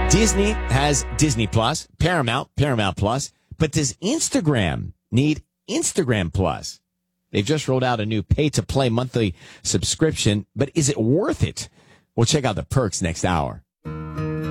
Disney has Disney Plus, Paramount Plus, but does Instagram need Instagram Plus? They've just rolled out a new pay-to-play monthly subscription, but is it worth it? We'll check out the perks next hour.